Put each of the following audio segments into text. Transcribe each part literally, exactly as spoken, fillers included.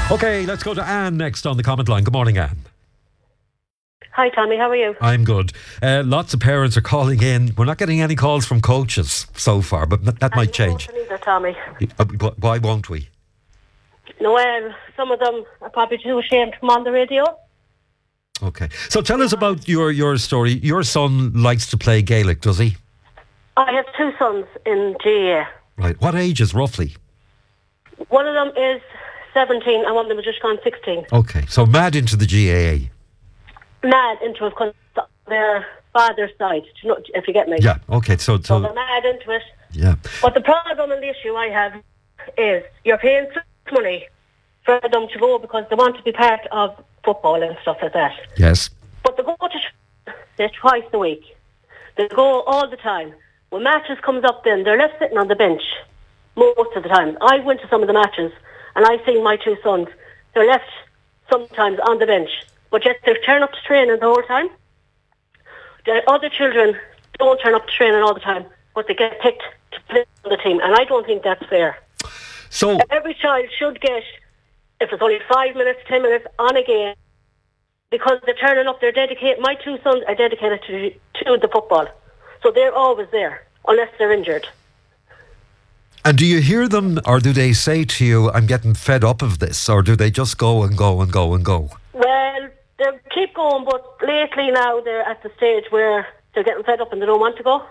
Okay, let's go to Anne next on the comment line. Good morning, Anne. Hi, Tommy. How are you? I'm good. Uh, lots of parents are calling in. We're not getting any calls from coaches so far, but that, that might change. Neither, Tommy. Uh, why won't we? No, well, some of them are probably too ashamed to come on the radio. Okay. So tell us about your, your story. Your son likes to play Gaelic, does he? I have two sons in G A A. Right. What ages, roughly? One of them is seventeen and one of them has just gone sixteen. Okay. So mad into the G A A. Mad into it because their father's side, you know, if you get me. Yeah, okay. So, so, so they're mad into it. Yeah. But the problem and the issue I have is you're paying so much money for them to go because they want to be part of football and stuff like that. Yes. But they go to they twice a week. They go all the time. When matches comes up then, they're left sitting on the bench most of the time. I went to some of the matches and I seen my two sons. They're left sometimes on the bench. But yet they turn up to training the whole time. The other children don't turn up to training all the time, but they get picked to play on the team. And I don't think that's fair. So every child should get, if it's only five minutes, ten minutes, on a game, because they're turning up, they're dedicated. My two sons are dedicated to, to the football. So they're always there, unless they're injured. And do you hear them, or do they say to you, I'm getting fed up of this, or do they just go and go and go and go? Well, they keep going, but lately now they're at the stage where they're getting fed up and they don't want to go.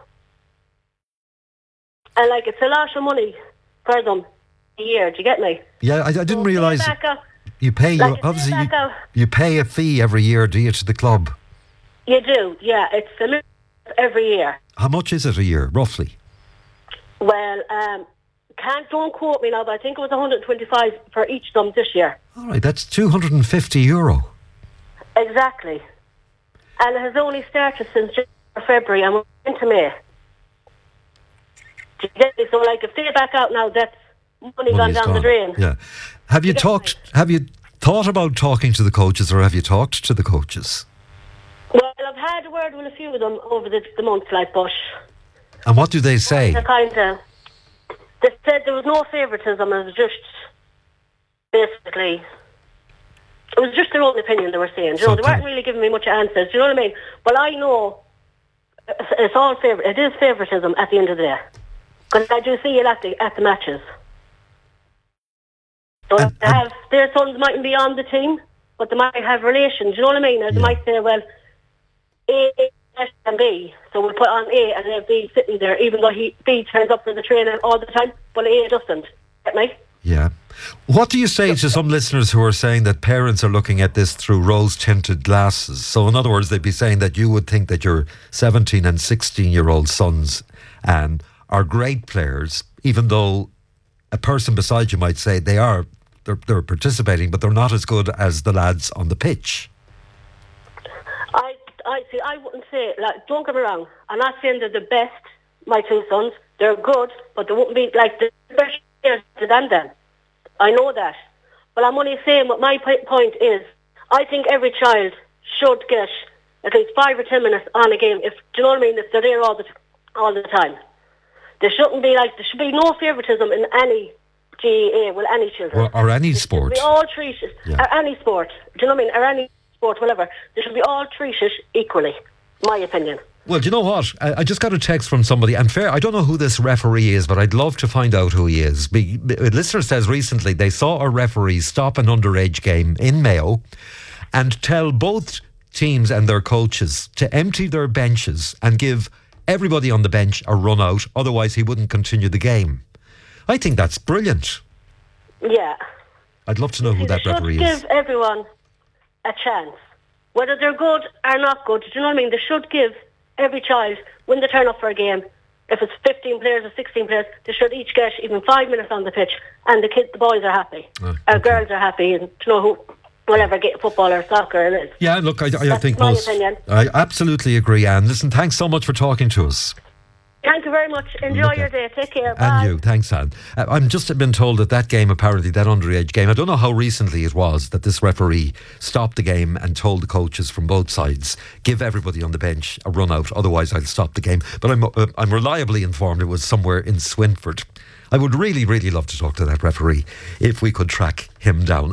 And like, it's a lot of money for them a year, do you get me? Yeah, I, I didn't so realise you pay, like you, obviously you, you pay a fee every year, do you, to the club? You do, yeah, it's a minimum every year. How much is it a year, roughly? Well, um, can't, don't quote me now, but I think it was one hundred twenty-five for each of them this year. All right, that's two hundred fifty euro. Exactly. And it has only started since February and we're into May. So, like, if they back out now, that's money gone down gone. the drain. Yeah. Have you, you talked, have you thought about talking to the coaches, or have you talked to the coaches? Well, I've had a word with a few of them over the, the months, like, but... And what do they say? They're kind of... They said there was no favouritism, it was just basically... It was just their own opinion they were saying. You know, they weren't really giving me much answers. Do you know what I mean? But I know it's all favor- it is favouritism at the end of the day. Because I do see it at the, at the matches. So and, they have, their sons mightn't be on the team, but they might have relations. Do you know what I mean? Or they yeah. might say, well, A and B, so we'll put on A and then B sitting there, even though he B turns up for the training all the time, but A doesn't. Get me? Yeah. What do you say to some listeners who are saying that parents are looking at this through rose-tinted glasses? So in other words, they'd be saying that you would think that your seventeen and sixteen-year-old sons and are great players, even though a person beside you might say they are, they're, they're participating, but they're not as good as the lads on the pitch. I, I see. I wouldn't say, like, don't get me wrong, I'm not saying they're the best, my two sons. They're good, but they wouldn't be like the best players than them. I know that. But I'm only saying what my point is, I think every child should get at least five or ten minutes on a game. If, do you know what I mean? If they're there all the, all the time. There shouldn't be like, there should be no favouritism in any G A A, well, any children. Or, or any sport. They should be all treated, yeah. or any sport. Do you know what I mean? Or any sport, whatever. They should be all treated equally, my opinion. Well, do you know what? I, I just got a text from somebody, and fair, I don't know who this referee is, but I'd love to find out who he is. Be, a listener says recently they saw a referee stop an underage game in Mayo and tell both teams and their coaches to empty their benches and give everybody on the bench a run out, otherwise he wouldn't continue the game. I think that's brilliant. Yeah. I'd love to know who that referee is. They should give everyone a chance. Whether they're good or not good, do you know what I mean? They should give every child, when they turn up for a game, if it's fifteen players or sixteen players, they should each get even five minutes on the pitch, and the kids, the boys are happy, oh, okay. or girls are happy, and you know who, whatever, get football or soccer it is. Yeah, look, I, I That's think my most. opinion. I absolutely agree, Anne. Listen, thanks so much for talking to us. Thank you very much. Enjoy Look your at, day. Take care. Bye. And you. Thanks, Anne. Uh, I'm just been told that that game, apparently, that underage game, I don't know how recently it was that this referee stopped the game and told the coaches from both sides, give everybody on the bench a run out, otherwise I'll stop the game. But I'm, uh, I'm reliably informed it was somewhere in Swinford. I would really, really love to talk to that referee if we could track him down.